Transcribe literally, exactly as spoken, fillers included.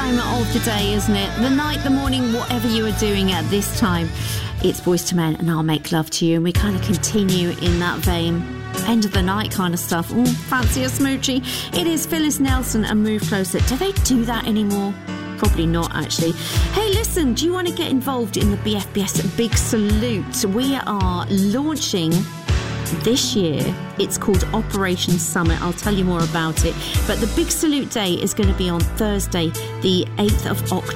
time of the day, isn't it? The night, the morning, whatever you are doing at this time. It's Boys to Men and I'll Make Love to You, and we kind of continue in that vein. End of the night kind of stuff. Ooh, fancy a smoochie. It is Phyllis Nelson and Move Closer. Do they do that anymore? Probably not, actually. Hey, listen, do you want to get involved in the B F B S Big Salute? We are launching this year. It's called Operation Summit. I'll tell you more about it. But the Big Salute Day is going to be on Thursday, the eighth of October.